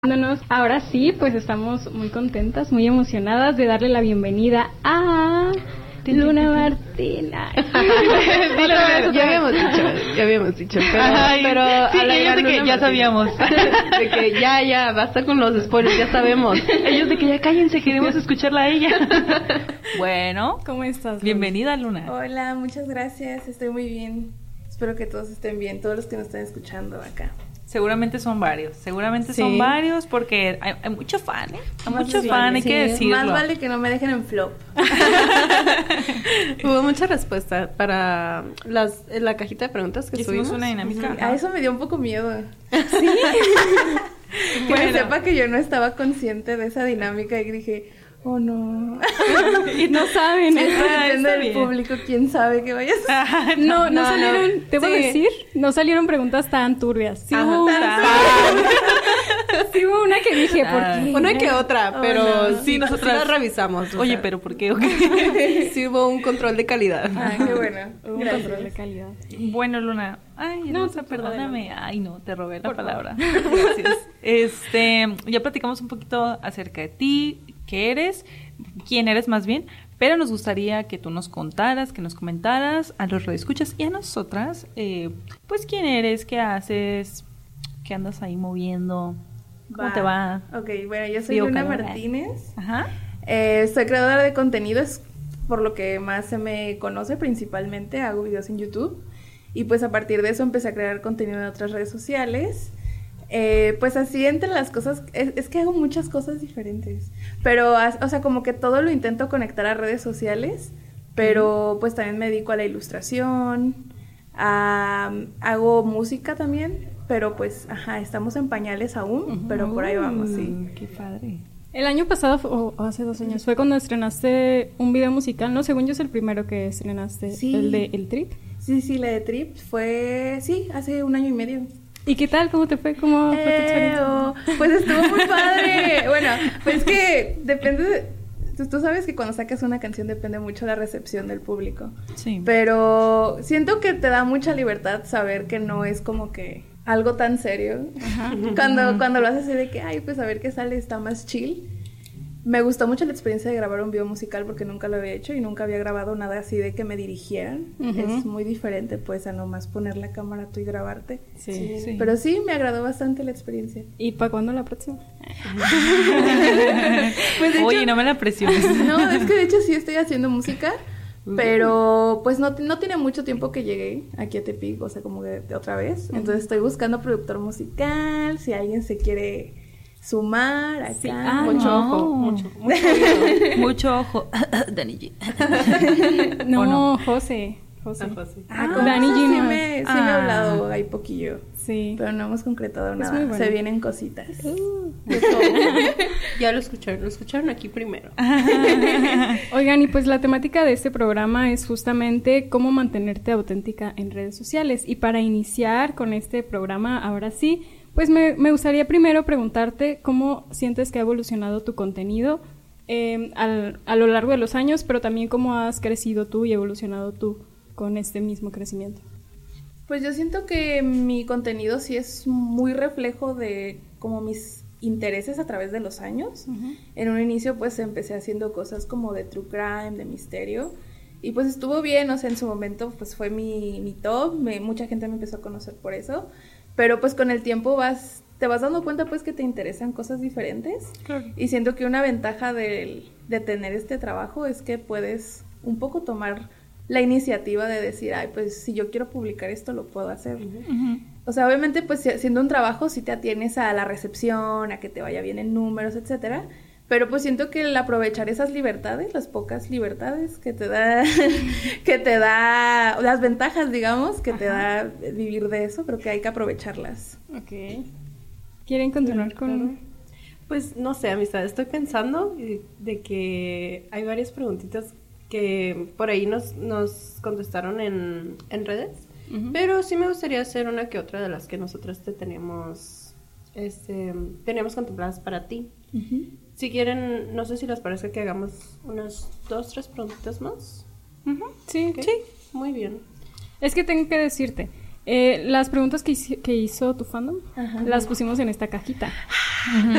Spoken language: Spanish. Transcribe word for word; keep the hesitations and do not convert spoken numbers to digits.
Ahora sí, pues estamos muy contentas, muy emocionadas de darle la bienvenida a Luna Martina. Dilo, ya habíamos dicho, ya habíamos dicho, pero, Ay, pero sí, a la ellos de que Luna ya Martina. sabíamos. De que ya, ya, basta con los spoilers, ya sabemos. Ellos de que ya cállense, queremos escucharla a ella. Bueno, ¿Cómo estás, Luna? bienvenida, Luna. Hola, muchas gracias, estoy muy bien. Espero que todos estén bien, todos los que nos están escuchando acá. Seguramente son varios, seguramente Sí. son varios porque hay, hay mucho fan, ¿eh? Hay Más mucho vale, fan, hay sí, que decirlo. Más vale que no me dejen en flop. Hubo mucha respuesta para las, en la cajita de preguntas que Hicimos subimos. una dinámica. A eso me dio un poco miedo. Sí. Que Bueno. sepa que yo no estaba consciente de esa dinámica y dije, oh no. Y no saben, ¿eh? Esto Ah, depende está del bien. público, quién sabe qué vaya a ser. Ah, No, no, No, salieron, no. debo Sí. decir, no salieron preguntas tan turbias. Sí Ajá. hubo una, sí hubo una que dije, ¿por Ay. qué? Una que otra, Oh, pero no. sí, Sí, nosotros nosotras- las revisamos. o Oye, sea, pero ¿por qué? Okay. sí hubo un control de calidad. Ah, qué bueno. Hubo un Gracias. control de calidad. Bueno, Luna. Ay, No, Rosa, tú- perdóname. Ay, no, te robé la Por palabra. Gracias. Este, ya platicamos un poquito acerca de ti, qué eres, quién eres más bien, pero nos gustaría que tú nos contaras, que nos comentaras a los radioescuchas y a nosotras, eh, pues quién eres, qué haces, qué andas ahí moviendo, cómo te va. Ok, bueno, yo soy Frío, Luna calor, Martínez. Ajá. Eh, soy creadora de contenidos, por lo que más se me conoce principalmente. Hago videos en YouTube y pues a partir de eso empecé a crear contenido en otras redes sociales. Eh, pues así entre las cosas, es, es que hago muchas cosas diferentes, pero as- o sea, como que todo lo intento conectar a redes sociales, pero pues también me dedico a la ilustración, a, hago música también, pero pues, ajá, estamos en pañales aún, pero por ahí vamos, sí. Mm, qué padre. El año pasado, fue- o hace dos años, fue cuando estrenaste un video musical, ¿no? Según yo es el primero que estrenaste, Sí. el de El Trip. Sí, sí, la de Trip fue, sí, hace un año y medio. ¿Y qué tal? ¿Cómo te fue? ¿Cómo fue tu experiencia? Eh, oh, pues estuvo muy padre. Bueno, pues es que depende de... Tú, tú sabes que cuando sacas una canción depende mucho la recepción del público. Sí. Pero siento que te da mucha libertad saber que no es como que algo tan serio. Ajá. Cuando, cuando lo haces así de que, ay, pues a ver qué sale, está más chill. Me gustó mucho la experiencia de grabar un video musical porque nunca lo había hecho y nunca había grabado nada así de que me dirigieran. Ujú. Es muy diferente pues a nomás poner la cámara tú y grabarte. Sí. Sí. Pero sí, me agradó bastante la experiencia. ¿Y para cuándo la próxima? Pues de Oye, hecho, no me la presiones. no, es que de hecho sí estoy haciendo música, pero pues no, no tiene mucho tiempo que llegué aquí a Tepic, o sea, como de, de otra vez. Entonces estoy buscando productor musical, si alguien se quiere sumar acá. Sí. Ah, Mucho no. ojo, mucho, mucho oído. Mucho ojo. Dani G. No, ¿O no? José. José. Ajá, sí. Ah, Ah, con Dani Dani G sí no. me, sí me Ah. ha hablado ahí poquillo, Sí. pero no hemos concretado Es nada. muy bueno. Se vienen cositas. Ya lo escucharon, lo escucharon aquí primero. Oigan, y pues la temática de este programa es justamente cómo mantenerte auténtica en redes sociales. Y para iniciar con este programa, ahora sí, pues me, me gustaría primero preguntarte cómo sientes que ha evolucionado tu contenido eh, al, a lo largo de los años, pero también cómo has crecido tú y evolucionado tú con este mismo crecimiento. Pues yo siento que mi contenido sí es muy reflejo de como mis intereses a través de los años. Ujú. En un inicio pues empecé haciendo cosas como de true crime, de misterio, y pues estuvo bien, o sea, en su momento pues fue mi, mi top, me, mucha gente me empezó a conocer por eso, pero pues con el tiempo vas, te vas dando cuenta pues que te interesan cosas diferentes, Claro. y siento que una ventaja del- de tener este trabajo es que puedes un poco tomar la iniciativa de decir, ay, pues si yo quiero publicar esto lo puedo hacer. Ujú. O sea, obviamente, pues si- haciendo un trabajo sí te atienes a la recepción, a que te vaya bien en números, etcétera. Pero pues siento que el aprovechar esas libertades, las pocas libertades que te da, que te da, las ventajas, digamos, que te da vivir de eso, creo que hay que aprovecharlas. Ok. ¿Quieren continuar con...? Pues no sé, amistad, estoy pensando eh, de que hay varias preguntitas que por ahí nos, nos contestaron en, en redes, Ujú. pero sí me gustaría hacer una que otra de las que nosotros te teníamos, este, teníamos contempladas para ti. Ujú. Si quieren, no sé si les parece que hagamos unas dos, tres preguntitas más. Ujú. Sí, ¿Ok? sí. Muy bien. Es que tengo que decirte, Eh, las preguntas que hizo, que hizo tu fandom, Ajá. las pusimos en esta cajita. Ujú.